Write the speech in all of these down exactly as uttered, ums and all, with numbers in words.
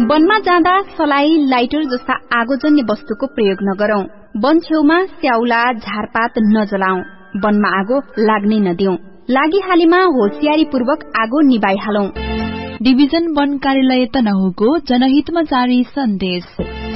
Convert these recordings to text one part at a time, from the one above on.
वनमा जाँदा सलाई, लाइटर जस्ता आगोजन्य वस्तुको प्रयोग नगरौं। वन छेउमा स्याउला, झारपात नजलाऊ। वनमा आगो लाग्नै नदिऊ। लागिहालेमा होसियारीपूर्वक आगो निभाइहालौं। डिभिजन वन कार्यालय तनहुको जनहितमा जारी सन्देश।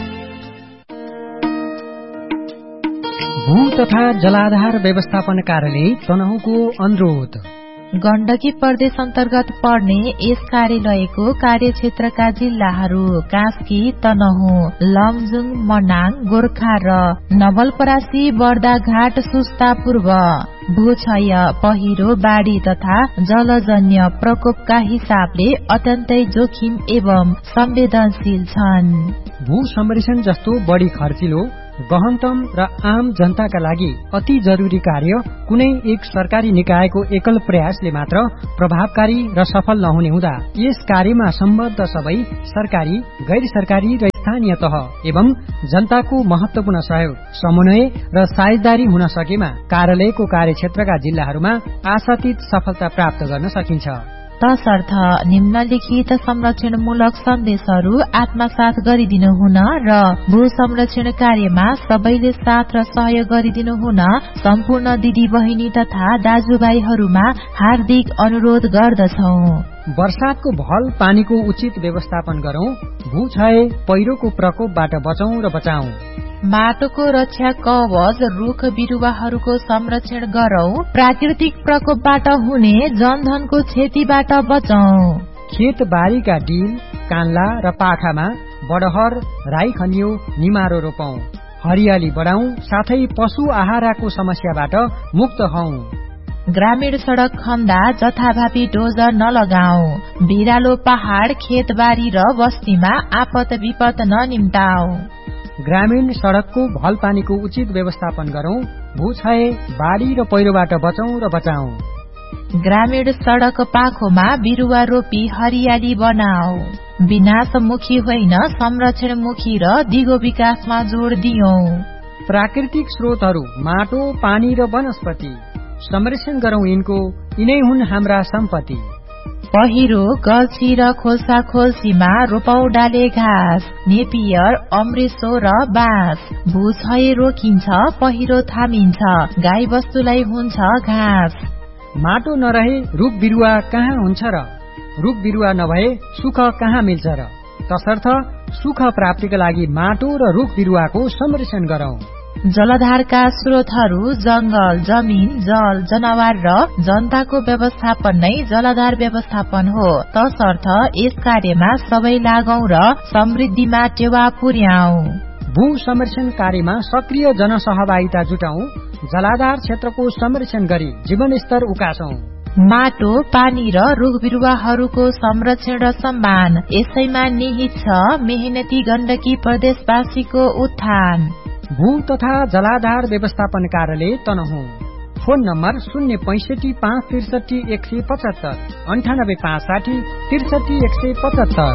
भू तथा जलाधार व्यवस्थापन कार्यालय तनहुको अनुरोध। गण्डकी प्रदेश अन्तर्गत पर्ने यस कार्यालयको कार्यक्षेत्रका जिल्लाहरू कास्की, तनहु, लमजुङ, मनाङ, गोर्खा र नवलपरासी, बर्दाघाट, सुस्ता पूर्व भूक्षय, पहिरो, बाढ़ी तथा जलजन्य प्रकोपका हिसाबले अत्यन्तै जोखिम एवं संवेदनशील छन्। भू संरक्षण जस्तो बढी खर्चिलो, गहनतम र आम जनताका लागि अति जरुरी कार्य कुनै एक सरकारी निकायको एकल प्रयासले मात्र प्रभावकारी र सफल नहुने हुँदा यस कार्यमा सम्बद्ध सबै सरकारी, गैर सरकारी र स्थानीय तह एवं जनताको महत्वपूर्ण सहयोग, समन्वय र साझेदारी हुन सकेमा कार्यालयको कार्यक्षेत्रका जिल्लाहरूमा आशातीत सफलता प्राप्त गर्न सकिन्छ। तसर्थ निम्नलिखित संरक्षणमूलक सन्देशहरू आत्मसात गरिदिनु हुन र भू संरक्षण कार्यमा सबैले साथ र सहयोग गरिदिनु हुन सम्पूर्ण दिदी बहिनी तथा दाजुभाइहरूमा हार्दिक अनुरोध गर्दछौ। वर्षातको भल पानीको उचित व्यवस्थापन गरौं। भूक्षय, पहिरोको प्रकोपबाट बचौं र बचाऊ। माटोको रक्षा कवच, रुख बिरुवाहरूको संरक्षण गरौं। प्राकृतिक प्रकोपबाट हुने जनधनको क्षतिबाट बचौं। खेत बारीका डिल, कान्ला र पाखामा बडहर, राई खनियो, निमारो रोपौं। हरियाली बढाउँ, साथै पशु आहाराको समस्याबाट मुक्त हौं। ग्रामीण सड़क खन्दा जथाभावी डोजर नलगाऊ। भिरालो पहाड़, खेतबारी र बस्तीमा आपत विपत ननिम्टाऊ। ग्रामीण सड़कको भल पानीको उचित व्यवस्थापन गरौं। भूक्षय, बाढ़ी र पहिरोबाट बचौं र बचाऊ। ग्रामीण सड़क पाखोमा बिरुवा रोपी हरियाली बनाऊ। विनाशमुखी होइन, संरक्षणमुखी र दिगो विकासमा जोड़ दियौं। प्राकृतिक स्रोतहरू माटो, पानी र वनस्पति संरक्षण गरौं। यिनको यिनै हुन् हाम्रा सम्पत्ति। पहिरो, गल्छी र खोल्सा खोल्सीमा रोपौ डाले घाँस, नेपियर, अमृसो र बाँस। भूक्षय रोकिन्छ, पहिरो थामिन्छ, गाई बस्तुलाई हुन्छ घाँस। माटो नरहे रुख बिरुवा कहाँ हुन्छ र? रुख बिरुवा नभए सुख कहाँ मिल्छ र? तसर्थ सुख प्राप्तिका लागि माटो र रुख बिरुवाको संरक्षण गरौं। जलधारका स्रोतहरू जंगल, जमिन, जल, जनावर र जनताको व्यवस्थापन नै जलधार व्यवस्थापन हो। तसर्थ यस कार्यमा सबै लागौं र समृद्धिमा टेवा पुर्याऊ। भू संरक्षण कार्यमा सक्रिय जनसहभागिता जुटाऊ। जलाधार क्षेत्रको संरक्षण गरी जीवनस्तर उकासौं। माटो, पानी र रुख बिरुवाहरूको संरक्षण र सम्मान यसैमा निहित छ मेहनती गण्डकी प्रदेशवासीको उत्थान। भू तथा जलाधार व्यवस्थापन कार्यालय तनहु। फोन नम्बर शून्य पैंसठी पाँच त्रिसठी एक सय पचहत्तर, अन्ठानब्बे पाँच साठी त्रिसठी एक सय पचहत्तर।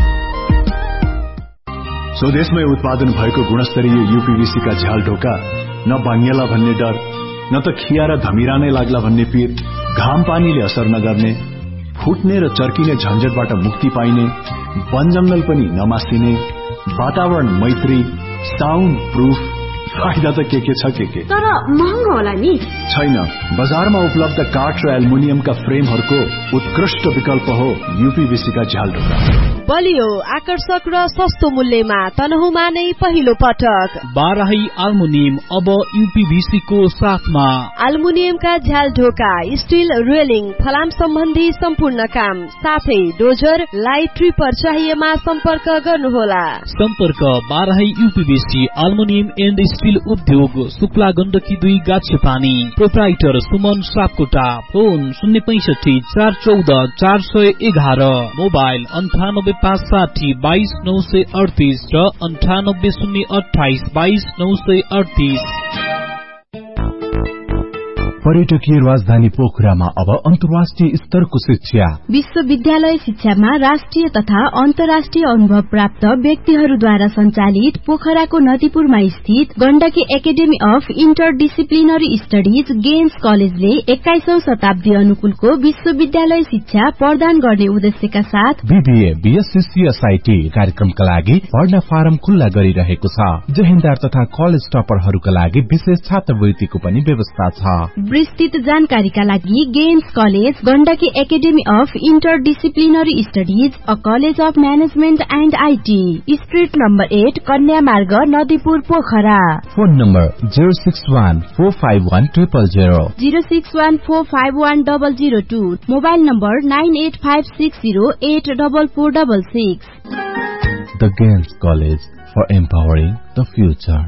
स्वदेशमै उत्पादन भएको गुणस्तरीय यूपीवीसी का झ्याल ढोका न भाङ्गेला भन्ने डर, न त खिया र धमिरा नै लाग्ला भन्ने पीर, घाम पानीले असर नगर्ने, फुट्ने र चर्किने झन्झटबाट मुक्ति पाइने, वन जंगल पनि नमासिने, वातावरण मैत्री, साउन्ड प्रूफ, फाइदा त के के छ के के, तर महँगो होला नि? छैन, बजारमा उपलब्ध काठ र एल्युमिनियमका फ्रेमहरूको उत्कृष्ट विकल्प हो यूपीवीसी का झ्याल ढोका। बलियो, आकर्षक र सस्तो मूल्यमा तनहुमा नै पहिलो पटक बाराही एल्युमिनियम अब यूपीवीसी को साथमा। एल्युमिनियमका झ्याल ढोका, स्टील रेलिङ, फलाम सम्बन्धी सम्पूर्ण काम, साथै डोजर, लाइट ट्रिपर चाहिएमा सम्पर्क गर्नुहोला। सम्पर्क Barahi UPVC aluminium and steel उद्योग, शुक्ला गण्डकी दुई गाछे पानी। प्रोप्राइटर सुमन सापकोटा। फोन शून्य पैंसठी चार चौध चार सय एघार। मोबाइल अन्ठानब्बे पाँच साठी बाइस नौ सय अडतिस र अन्ठानब्बे शून्य अठाइस बाइस नौ सय अडतिस। पर्यटकीय राजधानी पोखरामा अब अन्तर्राष्ट्रिय स्तरको शिक्षा। विश्वविद्यालय शिक्षामा राष्ट्रिय तथा अन्तर्राष्ट्रिय अनुभव प्राप्त व्यक्तिहरूद्वारा सञ्चालित पोखराको नदीपुरमा स्थित Gandaki academy of interdisciplinary studies games कलेजले एक्काइसौं शताब्दी अनुकूलको विश्वविद्यालय शिक्षा प्रदान गर्ने उद्देश्यका साथ बीबीए, बीएससी, सीएसआईटी कार्यक्रमका लागि पढ्न फारम खुल्ला गरिरहेको छ। जहिन्दार तथा कलेज टपरहरूका लागि विशेष छात्रवृत्तिको पनि व्यवस्था छ। विस्तृत जानकारीका लागि games college Gandaki academy of interdisciplinary studies a college of management and IT, street number at, कन्या मार्ग, Nadipur, Pokhara. Phone number zero six one four five one zero zero zero zero six one four five one zero zero two, mobile number nine eight five six zero eight four four six six। The Games College for empowering the future।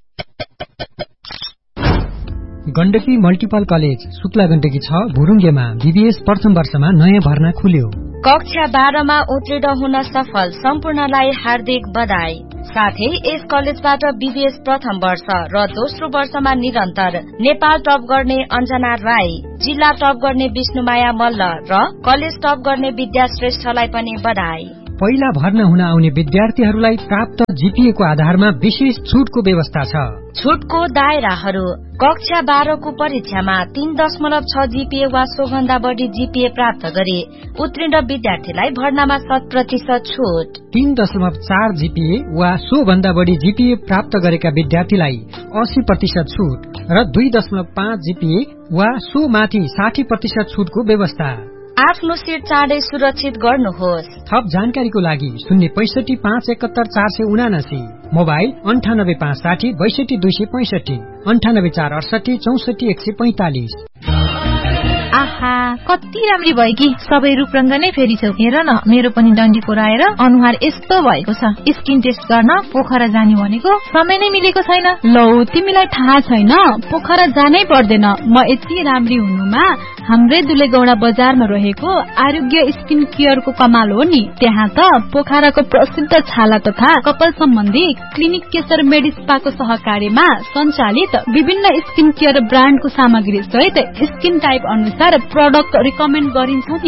Gandaki multiple college Shukla Gandaki छ भुरुङ्गेमा BBS प्रथम वर्षमा नयाँ भर्ना खुल्यो। कक्षा बाह्रमा उत्तीर्ण हुन सफल सम्पूर्णलाई हार्दिक बधाई। साथै यस कलेजबाट बीबीएस प्रथम वर्ष र दोस्रो वर्षमा निरन्तर नेपाल टप गर्ने अञ्जना राई, जिल्ला टप गर्ने विष्णुमाया मल्ल र कलेज टप गर्ने विद्या श्रेष्ठलाई पनि बधाई। पहिला भर्ना हुन आउने विद्यार्थीहरूलाई प्राप्त जीपीए को आधारमा विशेष छुटको व्यवस्था छ। छुटको दायराहरू: कक्षा बाह्रको परीक्षामा तीन दशमलव छ जीपीए वा सोभन्दा बढ़ी जीपीए प्राप्त गरे उत्तीर्ण विद्यार्थीलाई भर्नामा शत प्रतिशत छुट। तीन दशमलव चार जीपीए वा सो भन्दा बढ़ी जीपीए प्राप्त गरेका विद्यार्थीलाई अस्सी प्रतिशत छुट र दुई दशमलव पाँच जीपीए वा सो माथि साठी प्रतिशत छुटको व्यवस्था। आफ्नो सीट चाँडै सुरक्षित गर्नुहोस्। थप जानकारीको लागि शून्य पैसठी पाँच एकहत्तर चार सय उनासी, मोबाइल अन्ठानब्बे पाँच साठी बैसठी दुई सय पैंसठी, अन्ठानब्बे चार अडसठी चौसठी एक सय पैंतालिस। आहा, कति राम्री भयो कि सबै रूपरंग नै फेरि छौ। हेर न, मेरो पनि डन्डी कोराएर अनुहार यस्तो भएको छ। स्किन टेस्ट गर्न पोखरा जाने भनेको समय नै मिलेको छैन। लौ, तिमीलाई थाहा छैन, पोखरा जानै पर्दैन। म यति राम्री हुनुमा हाम्रै दुलेगौडा बजारमा रहेको आरोग्य स्किन केयरको कमाल हो नि। त्यहाँ त पोखराको प्रसिद्ध छाला तथा कपाल सम्बन्धी क्लिनिक केशर मेडिस्पाको सहकार्यमा सञ्चालित विभिन्न स्किन केयर ब्रान्डको सामग्री सहित स्किन टाइप अनुसार प्रोडक्ट रिकमेन्ड गरिन्छ नि।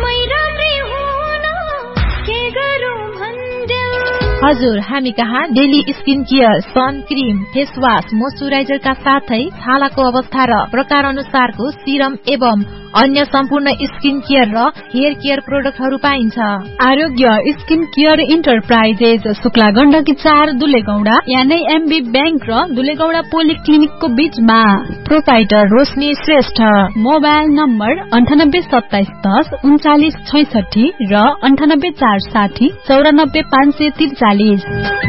हजुर, हामी कहाँ daily skin care, sun cream, face wash, मोइस्चराइजरका साथै छालाको अवस्था र प्रकार अनुसारको सिरम एवं अन्य सम्पूर्ण स्किन केयर र हेयर केयर प्रोडक्टहरू पाइन्छ। आरोग्य skin care enterprises Shukla Gandaki चार दुलेगौडा यानी एमबी बैंक र दुलेगौडा पोलिक्लिनिकको बीचमा। प्रोपाइटर रोशनी श्रेष्ठ, मोबाइल नम्बर अन्ठानब्बे सत्ताइस दस उन्चालिस छैसठी र अन्ठानब्बे चार साठी चौरानब्बे पाँच सय त्रिचालिस।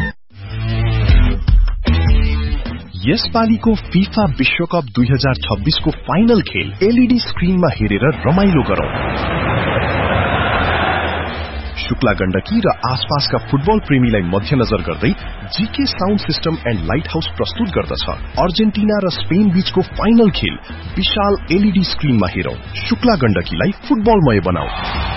यसपालिको फीफा विश्वकप दुई हजार छब्बीस को फाइनल खेल एलईडी स्क्रिनमा हेरेर रमाइलो गरौं। शुक्ला गण्डकी र आसपासका फुटबल प्रेमीलाई मध्यनजर गर्दै GK sound system and light house प्रस्तुत गर्दछ अर्जेन्टिना र स्पेन बीचको फाइनल खेल विशाल एलईडी स्क्रिनमा हेरौं। शुक्ला गण्डकीलाई फुटबलमय बनाऊ।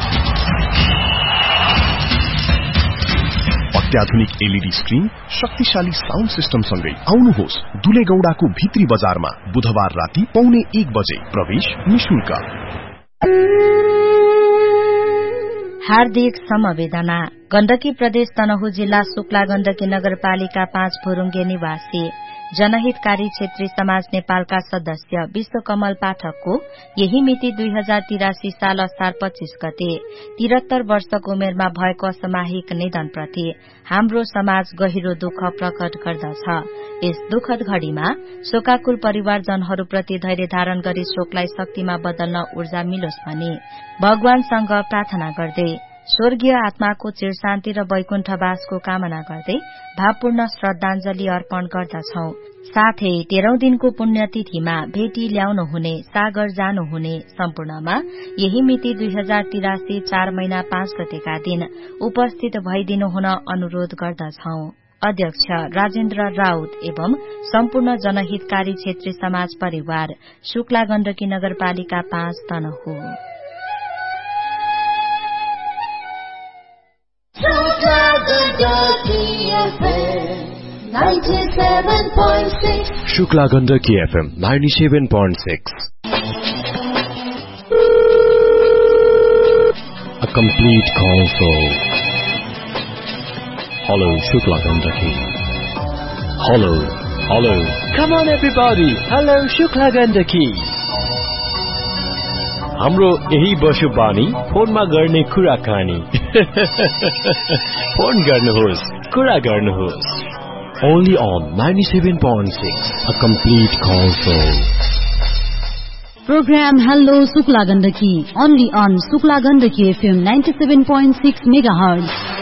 अत्याधुनिक एलईडी स्क्रिन, शक्तिशाली साउन्ड सिस्टम सँगै आउनुहोस् दुलेगौडाको भित्री बजारमा बुधबार राति पौने एक बजे। प्रवेश निशुल्क। हार्दिक समवेदना। गण्डकी प्रदेश तनहुँ जिल्ला शुक्ला गण्डकी नगरपालिका पाँच फुरुङ्गे निवासी जनहितकारी क्षेत्रीय समाज नेपालका सदस्य विश्वकमल पाठकको यही मिति दुई हजार तिरासी साल असार पच्चीस गते तिहत्तर वर्षको उमेरमा भएको असामयिक निधनप्रति हाम्रो समाज गहिरो दुःख प्रकट गर्दछ। यस दुःखद घड़ीमा शोकाकुल परिवारजनहरूप्रति धैर्य धारण गरी शोकलाई शक्तिमा बदल्न ऊर्जा मिलोस् भनी भगवानसँग प्रार्थना गर्दै स्वर्गीय आत्माको चिर शान्ति र वैकुण्ठवासको कामना गर्दै भावपूर्ण श्रद्धाञ्जली अर्पण गर्दछौ। साथै तेह्रौं दिनको पुण्यतिथिमा भेटी ल्याउनु हुने, सागर जानुहुने सम्पूर्णमा यही मिति दुई हजार तिरासी चार महिना पाँच गतेका दिन उपस्थित भइदिनु हुन अनुरोध गर्दछौ। अध्यक्ष राजेन्द्र राउत एवं सम्पूर्ण जनहितकारी क्षेत्रीय समाज परिवार शुक्ला गण्डकी नगरपालिका पाँच Tanahun. ninety-seven point six Shukla Gandaki F M ninety-seven point six complete console. Hello, Shukla Gandaki. Hello, hello. Come on everybody. Hello, Shukla Gandaki. हाम्रो यही बसुबानी फोनमा गर्ने कुराकानी. फोन गर्नुहोस्, कुरा गर्नुहोस्. Only on ninety-seven point six, a complete console. Program Hello Shukla Gandaki, only on Shukla Gandaki F M ninety-seven point six megahertz.